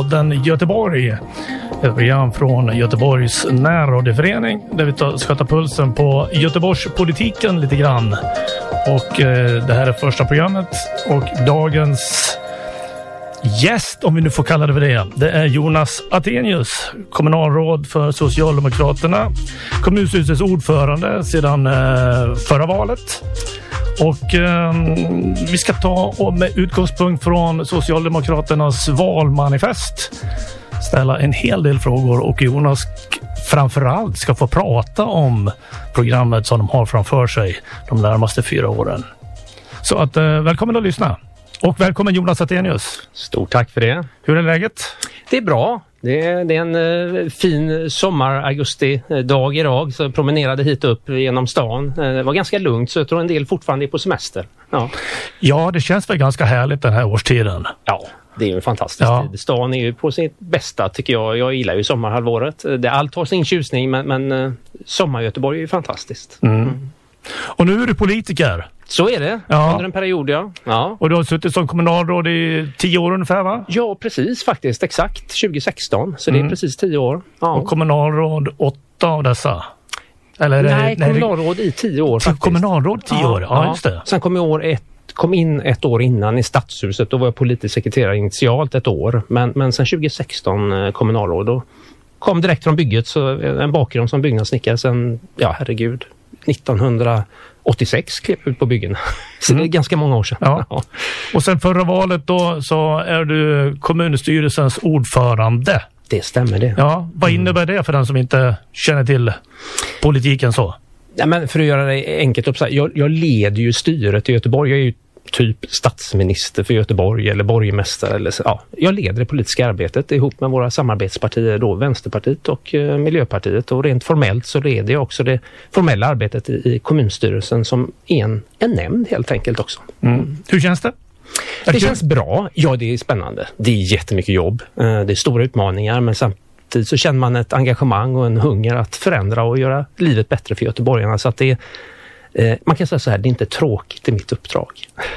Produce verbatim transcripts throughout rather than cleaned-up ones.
podden Göteborg. Ett program från Göteborgs närradioförening där vi tar, ska ta pulsen på Göteborgspolitiken lite grann. Och eh, det här är första programmet och dagens gäst, om vi nu får kalla det för det, det är Jonas Attenius, kommunalråd för Socialdemokraterna, kommunstyrelsens ordförande sedan eh, förra valet. Och eh, vi ska ta och med utgångspunkt från Socialdemokraternas valmanifest ställa en hel del frågor, och Jonas framförallt ska få prata om programmet som de har framför sig de närmaste fyra åren. Så att eh, välkommen att lyssna. Och välkommen Jonas Attenius. Stort tack för det. Hur är läget? Det är bra. Det är, det är en uh, fin sommar-augusti-dag idag. Så jag promenerade hit upp genom stan. Uh, det var ganska lugnt, så jag tror en del fortfarande är på semester. Ja, ja det känns väl ganska härligt den här årstiden. Ja, det är ju en fantastisk ja. tid. Stan är ju på sitt bästa tycker jag. Jag gillar ju sommarhalvåret. Det, allt har sin tjusning, men, men uh, sommar-Göteborg är ju fantastiskt. Mm. Mm. Och nu är du politiker. Så är det, ja. Under en period, ja. ja. Och du har suttit som kommunalråd i tio år ungefär, va? Ja, precis faktiskt. Exakt, tjugo sexton. Så mm. det är precis tio år. Ja. Och kommunalråd åtta av dessa? Eller nej, det, kommunalråd det... i tio år faktiskt. Kommunalråd tio ja, år, ja, ja just det. Sen kom, i år ett, kom in ett år innan i Stadshuset. Då var jag politisk sekreterare initialt ett år. Men, men sen tjugo sexton kommunalråd. Då kom direkt från bygget, så en bakgrund som byggnadssnickare sen, ja herregud, nittonhundraåttiosex klev ut på byggen. Så mm. det är ganska många år sedan. Ja. Ja. Och sen förra valet då så är du kommunstyrelsens ordförande. Det stämmer det. Ja, vad innebär det för den som inte känner till politiken så? Ja, men för att göra det enkelt upp så här, jag, jag leder ju styret i Göteborg. Jag är ju typ statsminister för Göteborg eller borgmästare. Eller så. Ja, jag leder det politiska arbetet ihop med våra samarbetspartier då, Vänsterpartiet och eh, Miljöpartiet. Och rent formellt så leder jag också det formella arbetet i, i kommunstyrelsen som en, en nämnd helt enkelt också. Mm. Hur känns det? Det det känns bra. Ja, det är spännande. Det är jättemycket jobb. Eh, det är stora utmaningar, men samtidigt så känner man ett engagemang och en hunger att förändra och göra livet bättre för göteborgarna. Så att det är man kan säga så här, det är inte tråkigt i mitt uppdrag.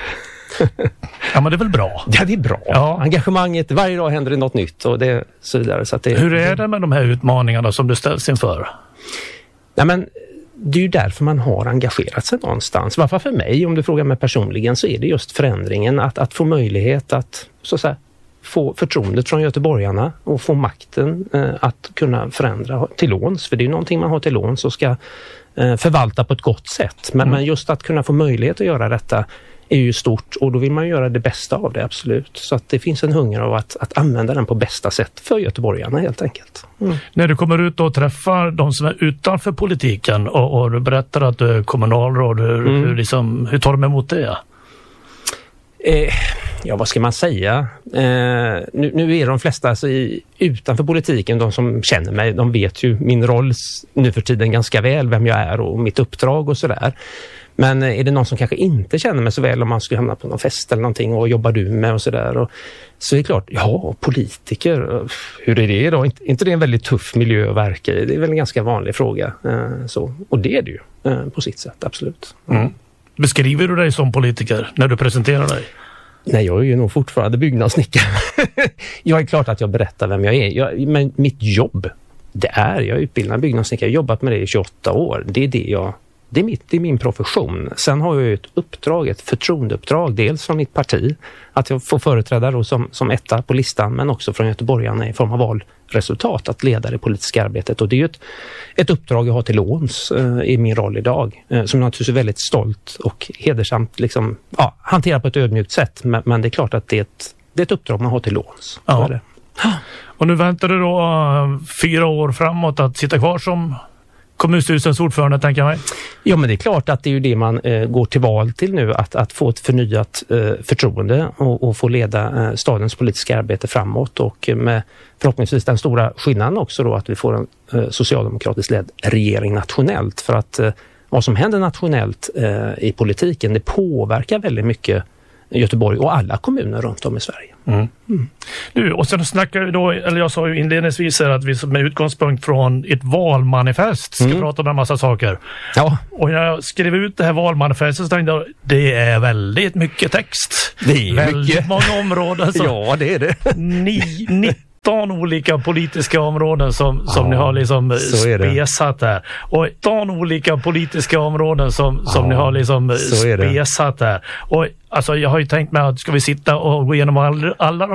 Ja, men det är väl bra? Ja, det är bra. Ja. Engagemanget, varje dag händer det något nytt och det så vidare. Så att det, hur är det med de här utmaningarna som du ställs inför? Nej, men det är ju därför man har engagerat sig någonstans. Varför för mig, om du frågar mig personligen, så är det just förändringen. Att, att få möjlighet att så att säga, få förtroendet från göteborgarna och få makten eh, att kunna förändra till låns. För det är ju någonting man har till låns och ska förvalta på ett gott sätt. Men, mm. men just att kunna få möjlighet att göra detta är ju stort, och då vill man göra det bästa av det, absolut. Så att det finns en hunger av att, att använda den på bästa sätt för göteborgarna helt enkelt. Mm. När du kommer ut och träffar de som är utanför politiken och, och du berättar att du är kommunalråd, hur, mm. hur, liksom, hur tar de emot det? Eh, ja, vad ska man säga? Eh, nu, nu är de flesta alltså i, utanför politiken, de som känner mig, de vet ju min roll nu för tiden ganska väl, vem jag är och mitt uppdrag och sådär. Men är det någon som kanske inte känner mig så väl, om man skulle hamna på någon fest eller någonting, och jobbar du med och sådär, och så är det klart, ja, politiker, hur är det då? Inte, inte det är en väldigt tuff miljö att verka i? Det är väl en ganska vanlig fråga. Eh, så. Och det är det ju eh, på sitt sätt, absolut. Mm. Beskriver du dig som politiker när du presenterar dig? Nej, jag är ju nog fortfarande byggnadssnickare. Jag är klart att jag berättar vem jag är. Jag, men mitt jobb, det är, jag är utbildad byggnadssnickare. Jag har jobbat med det i tjugoåtta år. Det är det jag, det är, mitt, det är min profession. Sen har jag ju ett uppdrag, ett förtroendeuppdrag, dels från mitt parti, att jag får företräda då som, som etta på listan, men också från göteborgarna i form av valresultat, att leda det politiska arbetet. Och det är ju ett, ett uppdrag jag har till låns eh, i min roll idag, eh, som naturligtvis är väldigt stolt och hedersamt liksom, ja, hanterar på ett ödmjukt sätt, men, men det är klart att det är ett, det är ett uppdrag man har till låns. Ja. Det. Och nu väntar du då uh, fyra år framåt att sitta kvar som kommunstyrelsens ordförande, tänker jag mig. Ja, men det är klart att det är ju det man eh, går till val till nu, att, att få ett förnyat eh, förtroende och, och få leda eh, stadens politiska arbete framåt, och eh, med förhoppningsvis den stora skillnaden också då, att vi får en eh, socialdemokratiskt ledd regering nationellt, för att eh, vad som händer nationellt eh, i politiken, det påverkar väldigt mycket Göteborg och alla kommuner runt om i Sverige. Mm. Mm. Du, och sen snackar vi då, eller jag sa ju inledningsvis här att vi med utgångspunkt från ett valmanifest ska mm. prata om en massa saker. Ja. Och när jag skrev ut det här valmanifestet så tänkte jag, det är väldigt mycket text. Det är väldigt mycket. Många områden. Så ja, det är det. Ni, nittio åtton olika politiska områden som, som Ja, ni har liksom så är det. spesat där. Och åtton olika politiska områden som, som Ja, ni har liksom så är det. spesat där. Och alltså jag har ju tänkt mig att ska vi sitta och gå igenom all, alla